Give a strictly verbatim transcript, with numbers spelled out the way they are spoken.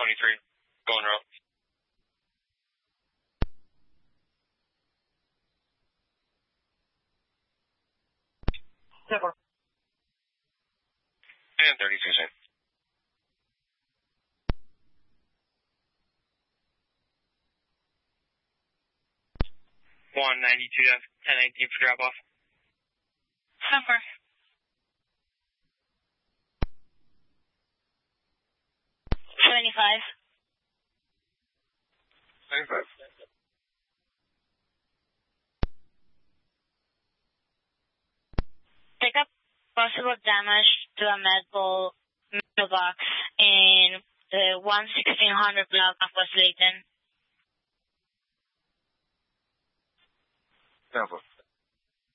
twenty-three, going route. Seven. And thirty-two, same. one ninety-two to ten eighteen for drop off. Number. seventy-five. seventy-five. Pick up possible damage to a metal mailbox in the one sixteen hundred block of West Layton. Tampa.